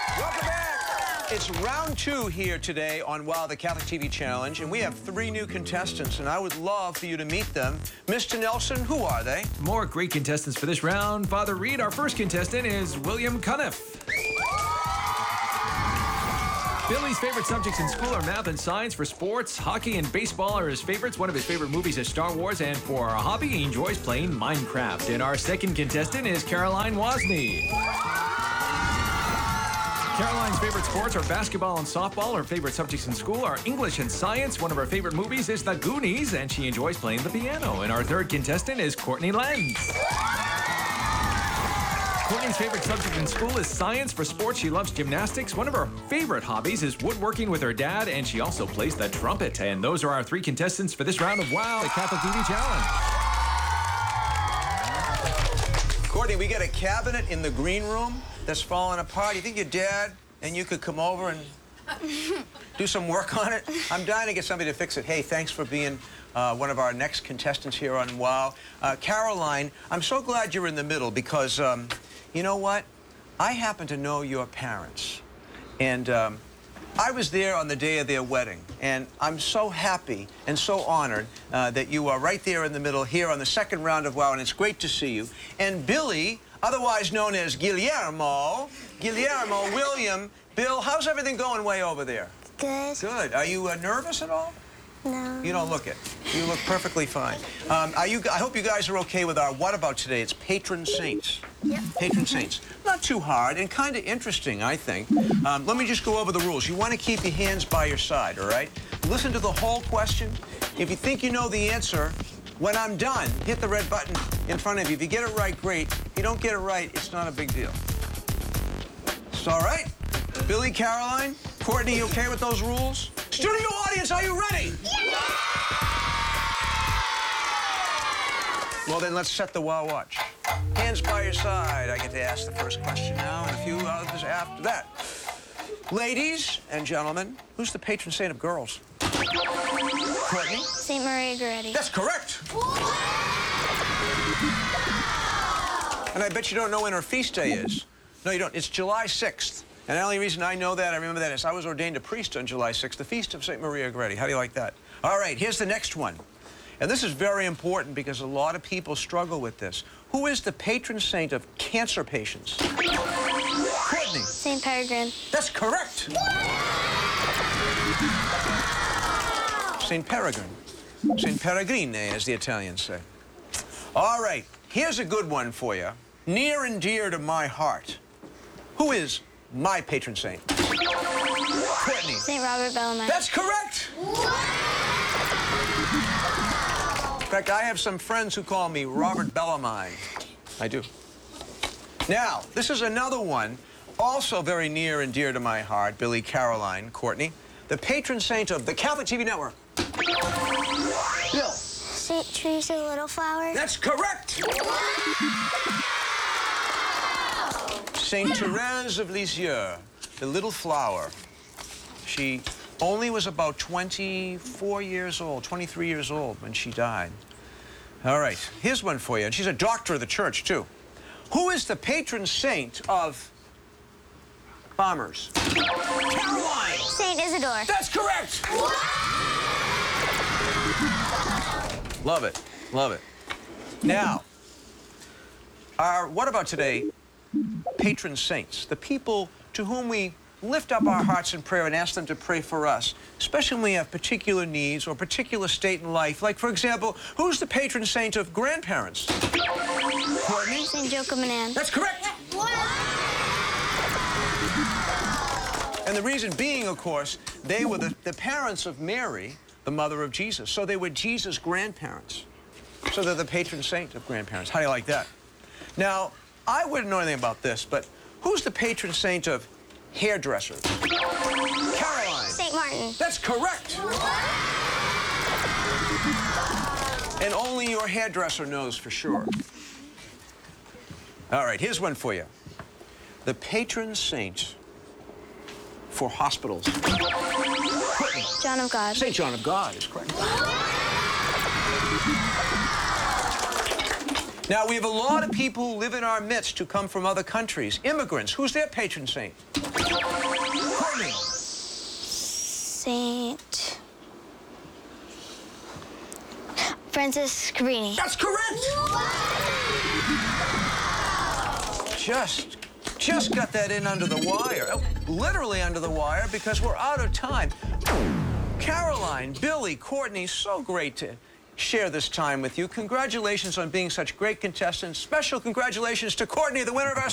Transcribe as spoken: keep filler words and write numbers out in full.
Welcome back. It's round two here today on Wow, the Catholic T V Challenge, and we have three new contestants, and I would love for you to meet them. Mister Nelson, who are they? More great contestants for this round. Father Reed, our first contestant, is William Cuniff. Billy's favorite subjects in school are math and science. For sports, hockey and baseball are his favorites. One of his favorite movies is Star Wars, and for a hobby, he enjoys playing Minecraft. And our second contestant is Caroline Wozni. Caroline's favorite sports are basketball and softball. Her favorite subjects in school are English and science. One of her favorite movies is The Goonies, and she enjoys playing the piano. And our third contestant is Courtney Lenz. Courtney's favorite subject in school is science. For sports, she loves gymnastics. One of her favorite hobbies is woodworking with her dad, and she also plays the trumpet. And those are our three contestants for this round of Wow, the Catholic T V Challenge. Courtney, we got a cabinet in the green room that's falling apart. You think your dad and you could come over and do some work on it? I'm dying to get somebody to fix it. Hey, thanks for being uh, one of our next contestants here on Wow. Uh, Caroline, I'm so glad you're in the middle because, um, you know what? I happen to know your parents. And um, I was there on the day of their wedding. And I'm so happy and so honored uh, that you are right there in the middle here on the second round of Wow, and it's great to see you. And Billy, otherwise known as Guillermo, Guillermo, William, Bill, how's everything going way over there? Good. Good. Are you uh, nervous at all? No. You don't look it. You look perfectly fine. Um, are you? I hope you guys are okay with our what about today? It's patron saints. Yep. Patron saints. Not too hard and kind of interesting, I think. Um, let me just go over the rules. You want to keep your hands by your side, all right? Listen to the whole question. If you think you know the answer, when I'm done, hit the red button in front of you. If you get it right, great. If you don't get it right, it's not a big deal. It's all right? Billy, Caroline, Courtney, you okay with those rules? Studio audience, are you ready? Yeah! Well, then let's set the Wow Watch. Hands by your side. I get to ask the first question now, and a few others after that. Ladies and gentlemen, who's the patron saint of girls? Courtney? Saint Maria Goretti. That's correct. And I bet you don't know when her feast day is. No, you don't. It's July sixth. And the only reason I know that, I remember that, is I was ordained a priest on July sixth, the feast of Saint Maria Goretti. How do you like that? All right, here's the next one. And this is very important because a lot of people struggle with this. Who is the patron saint of cancer patients? Courtney. Saint Peregrine. That's correct. Saint Peregrine. Saint Peregrine, as the Italians say. All right, here's a good one for you. Near and dear to my heart. Who is my patron saint? Courtney. Saint Robert Bellarmine. That's correct. In fact, I have some friends who call me Robert Bellarmine. I do. Now, this is another one, also very near and dear to my heart, Billy, Caroline, Courtney, the patron saint of the Catholic T V Network. Bill. Saint Teresa Little Flower. That's correct. Saint Therese of Lisieux, the little flower. She only was about twenty-four years old, twenty-three years old when she died. All right, here's one for you. And she's a doctor of the church, too. Who is the patron saint of bombers? Caroline! Saint Isidore. That's correct! Love it, love it. Now, our what about today? Patron saints, the people to whom we lift up our hearts in prayer and ask them to pray for us, especially when we have particular needs or particular state in life. Like, for example, who's the patron saint of grandparents? Courtney? Saint Joachim and Anne. That's correct. And the reason being, of course, they were the, the parents of Mary, the mother of Jesus. So they were Jesus' grandparents. So they're the patron saint of grandparents. How do you like that? Now, I wouldn't know anything about this, but who's the patron saint of hairdressers? Caroline. Saint Martin. That's correct. And only your hairdresser knows for sure. All right, here's one for you. The patron saint for hospitals. John of God. Saint John of God is correct. Now, we have a lot of people who live in our midst who come from other countries. Immigrants. Who's their patron saint? Courtney. Saint Francis Cabrini. That's correct. Just, just got that in under the wire. Oh, literally under the wire, because we're out of time. Caroline, Billy, Courtney, so great to share this time with you. Congratulations on being such great contestants. Special congratulations to Courtney, the winner of our